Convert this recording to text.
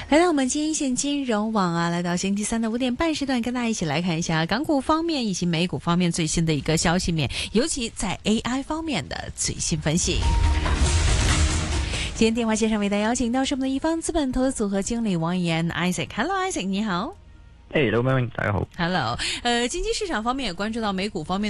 来到我们今线金融网啊，来到星期三的5点半时段，跟大家一起来看一下港股方面以及美股方面最新的一个消息面，尤其在 AI 方面的最新分析。今天电话线上为大家邀请到是我们的一方资本投资组合经理王岩 Isaac。Hello Isaac， 你好。 老妹，大家好。 Hello， 经济市场方面也关注到美股方面